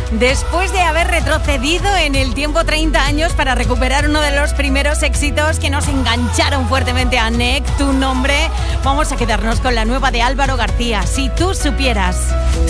Después de haber retrocedido en el tiempo 30 años para recuperar uno de los primeros éxitos que nos engancharon fuertemente a NEC, Tu Nombre, vamos a quedarnos con la nueva de Álvaro García, Si tú supieras.